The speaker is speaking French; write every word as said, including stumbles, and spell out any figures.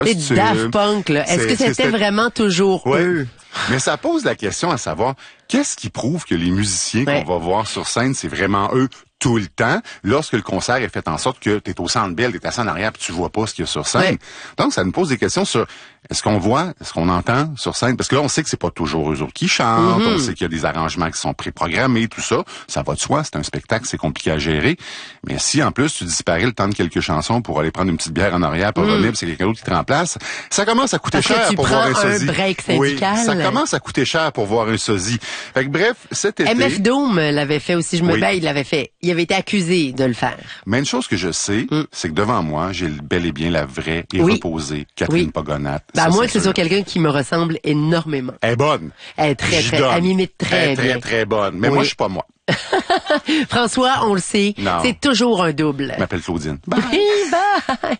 C'est Daft Punk, là. Est-ce que c'était vraiment toujours oui. eux? Mais ça pose la question à savoir, qu'est-ce qui prouve que les musiciens ouais. qu'on va voir sur scène, c'est vraiment eux tout le temps, lorsque le concert est fait en sorte que tu es au Centre Bell, tu es assis en arrière puis tu vois pas ce qu'il y a sur scène. Ouais. Donc, ça nous pose des questions sur est-ce qu'on voit, est-ce qu'on entend sur scène? Parce que là, on sait que c'est pas toujours eux autres qui chantent, mm-hmm. on sait qu'il y a des arrangements qui sont préprogrammés, tout ça. Ça va de soi, c'est un spectacle, c'est compliqué à gérer. Mais si, en plus, tu disparais le temps de quelques chansons pour aller prendre une petite bière en arrière pour mm. revenir, puis c'est quelqu'un d'autre qui te remplace, ça commence à coûter Parce cher que tu pour prends voir un un sosie. break syndical. Oui, ça commence à coûter cher pour voir un sosie. Fait que bref, cet été... M F Doom l'avait fait aussi, je me oui. bats, il l'avait fait. Il avait été accusé de le faire. Mais une chose que je sais, mm. c'est que devant moi, j'ai bel et bien la vraie et oui. reposée Catherine oui. Pogonat. Ben, moi, c'est sur quelqu'un qui me ressemble énormément. Elle est bonne. Elle est très, très, elle m'imite très Elle est très, bien. très, très bonne. Mais oui. moi, je suis pas moi. François, on le sait, non. c'est toujours un double. Je m'appelle Claudine. Bye. Bye.